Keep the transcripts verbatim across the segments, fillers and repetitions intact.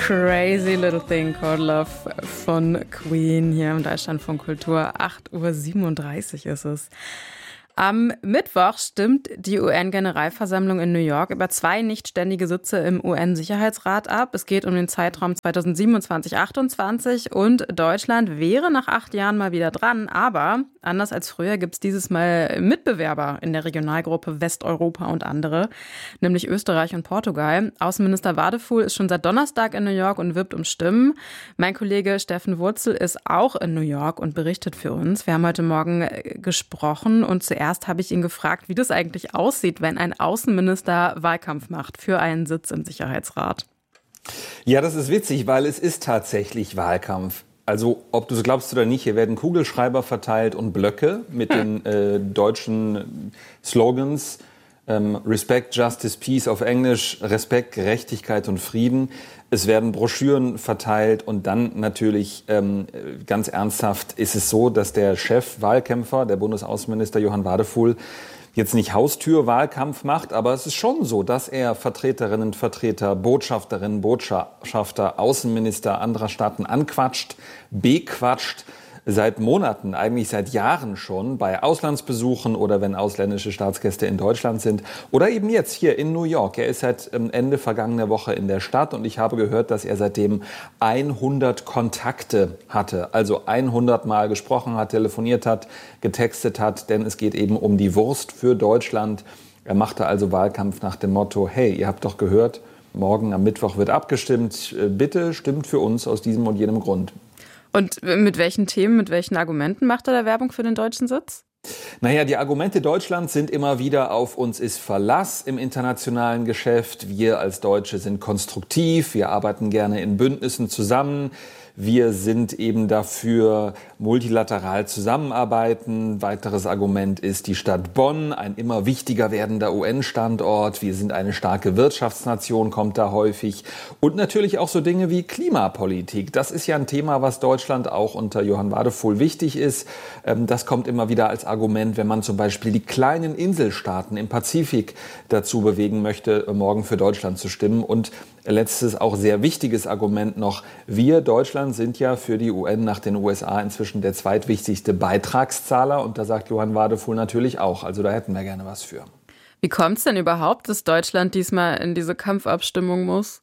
Crazy Little Thing Called Love von Queen hier im Deutschlandfunk Kultur. acht Uhr siebenunddreißig ist es. Am Mittwoch stimmt die U N-Generalversammlung in New York über zwei nichtständige Sitze im U N-Sicherheitsrat ab. Es geht um den Zeitraum zweitausendsiebenundzwanzig bis achtundzwanzig und Deutschland wäre nach acht Jahren mal wieder dran. Aber anders als früher gibt es dieses Mal Mitbewerber in der Regionalgruppe Westeuropa und andere, nämlich Österreich und Portugal. Außenminister Wadephul ist schon seit Donnerstag in New York und wirbt um Stimmen. Mein Kollege Steffen Wurzel ist auch in New York und berichtet für uns. Wir haben heute Morgen gesprochen und zuerst Erst habe ich ihn gefragt, wie das eigentlich aussieht, wenn ein Außenminister Wahlkampf macht für einen Sitz im Sicherheitsrat. Ja, das ist witzig, weil es ist tatsächlich Wahlkampf. Also, ob du es glaubst oder nicht, hier werden Kugelschreiber verteilt und Blöcke mit den äh, deutschen Slogans. Ähm, Respect, Justice, Peace auf Englisch, Respekt, Gerechtigkeit und Frieden. Es werden Broschüren verteilt und dann natürlich ähm, ganz ernsthaft ist es so, dass der Chef-Wahlkämpfer, der Bundesaußenminister Johann Wadephul, jetzt nicht Haustürwahlkampf macht, aber es ist schon so, dass er Vertreterinnen und Vertreter, Botschafterinnen, Botschafter, Außenminister anderer Staaten anquatscht, bequatscht, seit Monaten, eigentlich seit Jahren schon, bei Auslandsbesuchen oder wenn ausländische Staatsgäste in Deutschland sind oder eben jetzt hier in New York. Er ist seit Ende vergangener Woche in der Stadt und ich habe gehört, dass er seitdem hundert Kontakte hatte, also hundert Mal gesprochen hat, telefoniert hat, getextet hat, denn es geht eben um die Wurst für Deutschland. Er machte also Wahlkampf nach dem Motto, hey, ihr habt doch gehört, morgen am Mittwoch wird abgestimmt, bitte stimmt für uns aus diesem und jenem Grund. Und mit welchen Themen, mit welchen Argumenten macht er da Werbung für den deutschen Sitz? Naja, die Argumente Deutschlands sind immer wieder, auf uns ist Verlass im internationalen Geschäft. Wir als Deutsche sind konstruktiv, wir arbeiten gerne in Bündnissen zusammen. Wir sind eben dafür, multilateral zusammenarbeiten. Weiteres Argument ist die Stadt Bonn, ein immer wichtiger werdender U N-Standort. Wir sind eine starke Wirtschaftsnation, kommt da häufig. Und natürlich auch so Dinge wie Klimapolitik. Das ist ja ein Thema, was Deutschland auch unter Johann Wadephul wichtig ist. Das kommt immer wieder als Argument, wenn man zum Beispiel die kleinen Inselstaaten im Pazifik dazu bewegen möchte, morgen für Deutschland zu stimmen. Und letztes, auch sehr wichtiges Argument noch. Wir, Deutschland, sind ja für die U N nach den U S A inzwischen der zweitwichtigste Beitragszahler. Und da sagt Johann Wadephul natürlich auch. Also da hätten wir gerne was für. Wie kommt es denn überhaupt, dass Deutschland diesmal in diese Kampfabstimmung muss?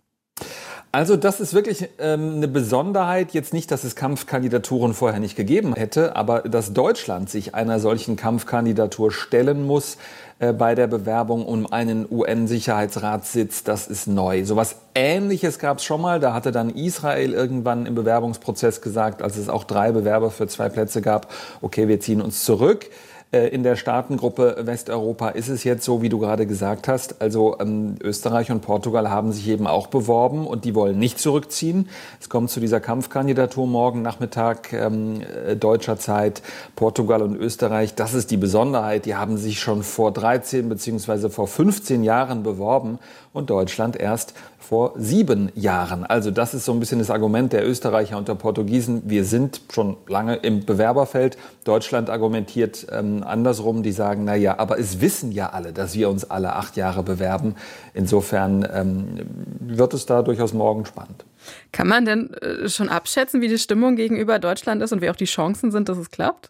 Also das ist wirklich ähm, eine Besonderheit. Jetzt nicht, dass es Kampfkandidaturen vorher nicht gegeben hätte, aber dass Deutschland sich einer solchen Kampfkandidatur stellen muss äh, bei der Bewerbung um einen U N-Sicherheitsratssitz, das ist neu. Sowas Ähnliches gab es schon mal. Da hatte dann Israel irgendwann im Bewerbungsprozess gesagt, als es auch drei Bewerber für zwei Plätze gab, okay, wir ziehen uns zurück. In der Staatengruppe Westeuropa ist es jetzt so, wie du gerade gesagt hast. Also ähm, Österreich und Portugal haben sich eben auch beworben und die wollen nicht zurückziehen. Es kommt zu dieser Kampfkandidatur morgen Nachmittag ähm, äh, deutscher Zeit. Portugal und Österreich, das ist die Besonderheit. Die haben sich schon vor dreizehn beziehungsweise vor fünfzehn Jahren beworben und Deutschland erst vor sieben Jahren. Also das ist so ein bisschen das Argument der Österreicher und der Portugiesen. Wir sind schon lange im Bewerberfeld. Deutschland argumentiert ähm, andersrum. Die sagen, na ja, aber es wissen ja alle, dass wir uns alle acht Jahre bewerben. Insofern ähm, wird es da durchaus morgen spannend. Kann man denn äh, schon abschätzen, wie die Stimmung gegenüber Deutschland ist und wie auch die Chancen sind, dass es klappt?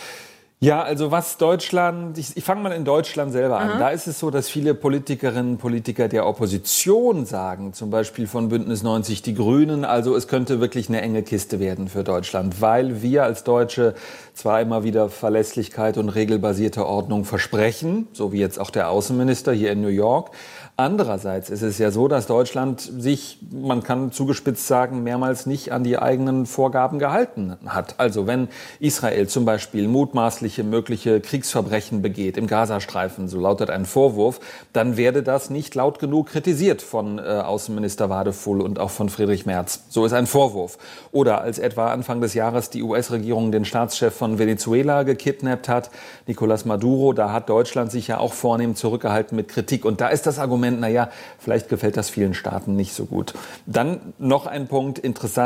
Ja, also was Deutschland, ich, ich fange mal in Deutschland selber an. Aha. Da ist es so, dass viele Politikerinnen und Politiker der Opposition sagen, zum Beispiel von Bündnis neunzig Die Grünen, also es könnte wirklich eine enge Kiste werden für Deutschland, weil wir als Deutsche zwar immer wieder Verlässlichkeit und regelbasierte Ordnung versprechen, so wie jetzt auch der Außenminister hier in New York. Andererseits ist es ja so, dass Deutschland sich, man kann zugespitzt sagen, mehrmals nicht an die eigenen Vorgaben gehalten hat. Also wenn Israel zum Beispiel mutmaßliche mögliche Kriegsverbrechen begeht im Gazastreifen, so lautet ein Vorwurf, dann werde das nicht laut genug kritisiert von äh, Außenminister Wadephul und auch von Friedrich Merz. So ist ein Vorwurf. Oder als etwa Anfang des Jahres die U S-Regierung den Staatschef von Venezuela gekidnappt hat, Nicolás Maduro, da hat Deutschland sich ja auch vornehm zurückgehalten mit Kritik. Und da ist das Argument, naja, vielleicht gefällt das vielen Staaten nicht so gut. Dann noch ein Punkt, interessant,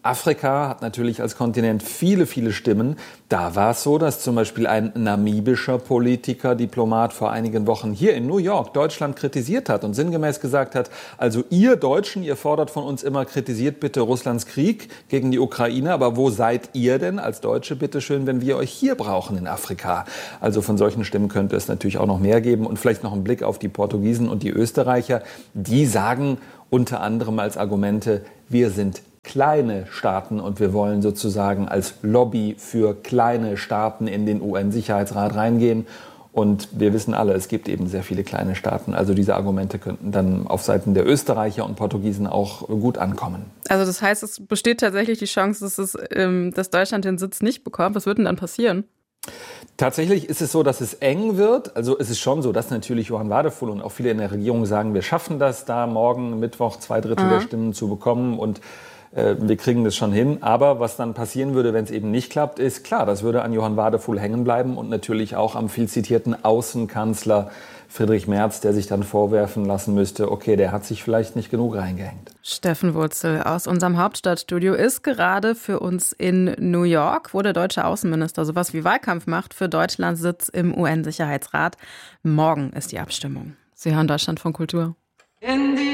Afrika hat natürlich als Kontinent viele, viele Stimmen. Da war es so, dass zum Beispiel ein namibischer Politiker, Diplomat vor einigen Wochen hier in New York Deutschland kritisiert hat und sinngemäß gesagt hat, also ihr Deutschen, ihr fordert von uns immer, kritisiert bitte Russlands Krieg gegen die Ukraine, aber wo seid ihr denn als Deutsche, bitteschön, wenn wir euch hier brauchen in Afrika? Also von solchen Stimmen könnte es natürlich auch noch mehr geben und vielleicht noch einen Blick auf die Portugiesen und die Österreicher. Die sagen unter anderem als Argumente, wir sind kleine Staaten und wir wollen sozusagen als Lobby für kleine Staaten in den U N-Sicherheitsrat reingehen. Und wir wissen alle, es gibt eben sehr viele kleine Staaten. Also diese Argumente könnten dann auf Seiten der Österreicher und Portugiesen auch gut ankommen. Also das heißt, es besteht tatsächlich die Chance, dass, es, ähm, dass Deutschland den Sitz nicht bekommt. Was wird denn dann passieren? Tatsächlich ist es so, dass es eng wird. Also es ist schon so, dass natürlich Johann Wadefull und auch viele in der Regierung sagen, wir schaffen das da morgen Mittwoch zwei Drittel mhm. der Stimmen zu bekommen und äh, wir kriegen das schon hin. Aber was dann passieren würde, wenn es eben nicht klappt, ist klar, das würde an Johann Wadefull hängen bleiben und natürlich auch am viel zitierten Außenkanzler Friedrich Merz, der sich dann vorwerfen lassen müsste, okay, der hat sich vielleicht nicht genug reingehängt. Steffen Wurzel aus unserem Hauptstadtstudio ist gerade für uns in New York, wo der deutsche Außenminister sowas wie Wahlkampf macht für Deutschlands Sitz im U N-Sicherheitsrat. Morgen ist die Abstimmung. Sie hören Deutschlandfunk Kultur.